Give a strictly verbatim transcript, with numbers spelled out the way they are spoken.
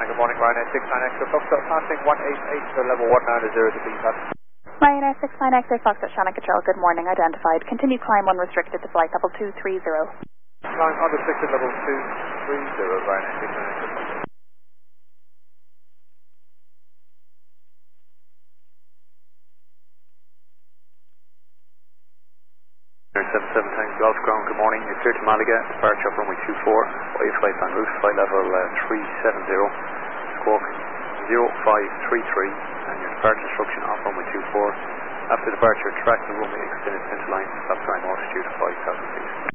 good morning, Ryanair six nine X, Foxtrot passing one eight eight to level one nine zero to B P. Ryanair six nine X, Foxtrot Shannon Control, good morning, identified. Continue climb unrestricted to flight level two three zero. Climb unrestricted level two three zero, Ryanair six nine X. seven seven times Golf Ground, good morning. You're clear to Malaga, departure of runway two four, wave flight en route, flight level uh, three seven zero, squawk zero five three three, and your departure instruction off runway two four. After departure, track the runway extended center line, stop time altitude five thousand feet.